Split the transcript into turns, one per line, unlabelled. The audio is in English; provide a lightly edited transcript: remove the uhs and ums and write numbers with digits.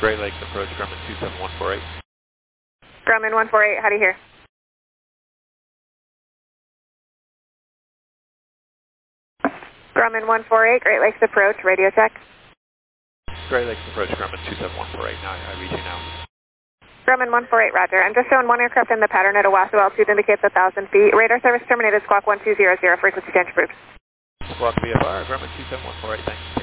Great Lakes approach, Grumman 27148.
Grumman 148, how do you hear? Grumman 148, Great Lakes approach, radio check.
Great Lakes approach, Grumman 27148. Now I read you now.
Grumman 148, roger. I'm just showing one aircraft in the pattern at Owasso, altitude indicates 1,000 feet. Radar service terminated, squawk 1200, frequency change approved.
Squawk VFR, Grumman 27148, thanks.